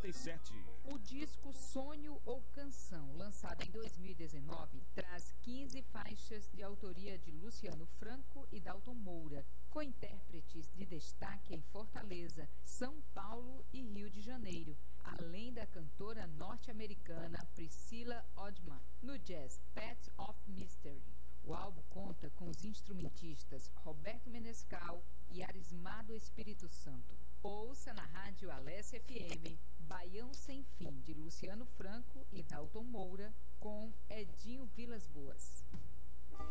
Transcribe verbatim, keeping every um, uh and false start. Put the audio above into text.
e sete. O disco Sonho ou Canção, lançado em dois mil e dezenove, traz quinze faixas de autoria de Luciano Franco e Dalton Moura, com intérpretes de destaque em Fortaleza, São Paulo e Rio de Janeiro, além da cantora norte-americana Priscilla Odman, no jazz Path of Mystery. O álbum conta com os instrumentistas Roberto Menescal e Arismado Espírito Santo. Ouça na rádio Alesse F M, Baião Sem Fim, de Luciano Franco e Dalton Moura, com Edinho Vilas Boas.